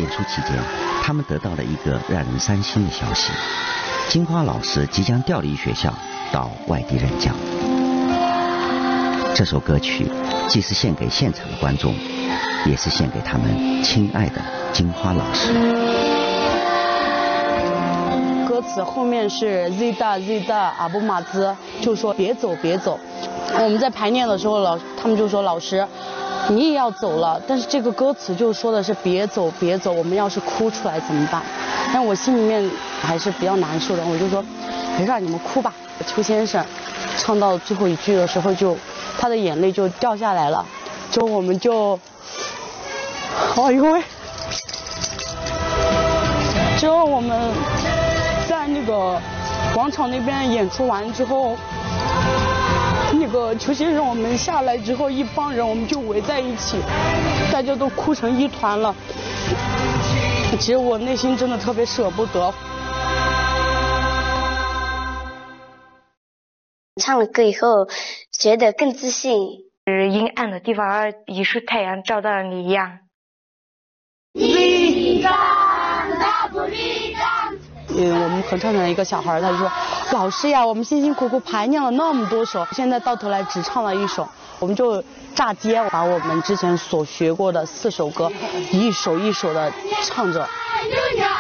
演出期间，他们得到了一个让人伤心的消息：金花老师即将调离学校到外地任教。这首歌曲既是献给现场的观众，也是献给他们亲爱的金花老师。 歌词后面是 Zida 阿布马兹，就说别走别走。我们在排练的时候，他们就说老师，你也要走了，但是这个歌词就说的是别走别走，我们要是哭出来怎么办？但我心里面还是比较难受的，我就说没事，你们哭吧。邱先生唱到最后一句的时候，他的眼泪就掉下来了，之后我们就，哎呦喂！之后我们在那个广场那边演出完之后，那个邱先生我们下来之后，一帮人我们就围在一起，大家都哭成一团了。其实我内心真的特别舍不得。 唱了歌以后，觉得更自信。 阴暗的地方，一束太阳照到了你一样。 我们合唱团的一个小孩，他就说：“老师呀，我们辛辛苦苦排练了那么多首，现在到头来只唱了一首。”我们就炸街，把我们之前所学过的4首歌，一首一首的唱着。